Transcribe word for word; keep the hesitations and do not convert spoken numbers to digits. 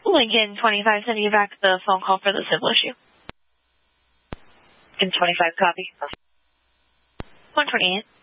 Lincoln twenty-five, sending you back the phone call for the civil issue. Lincoln twenty-five, copy. one twenty-eight.